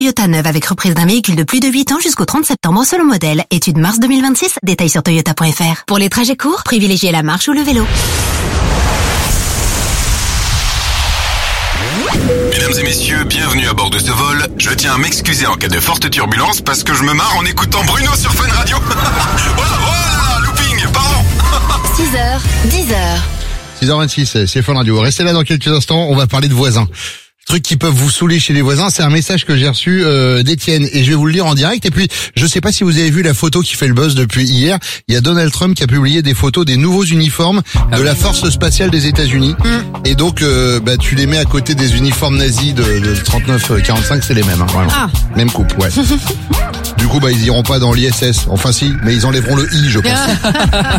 Toyota neuve avec reprise d'un véhicule de plus de 8 ans jusqu'au 30 septembre selon modèle. Étude mars 2026, détails sur toyota.fr. Pour les trajets courts, privilégiez la marche ou le vélo. Mesdames et messieurs, bienvenue à bord de ce vol. Je tiens à m'excuser en cas de forte turbulence parce que je me marre en écoutant Bruno sur Fun Radio. Voilà, looping, pardon. 6h, 10h. 6h26, c'est Fun Radio. Restez là dans quelques instants, on va parler de voisins. Trucs qui peuvent vous saouler chez les voisins, c'est un message que j'ai reçu d'Étienne et je vais vous le lire en direct. Et puis, je sais pas si vous avez vu la photo qui fait le buzz depuis hier. Il y a Donald Trump qui a publié des photos des nouveaux uniformes de la force spatiale des États-Unis. Et donc, tu les mets à côté des uniformes nazis de 39-45, c'est les mêmes, hein, vraiment. Même coupe, ouais. Du coup, ils iront pas dans l'ISS. Enfin si, mais ils enlèveront le I, je pense.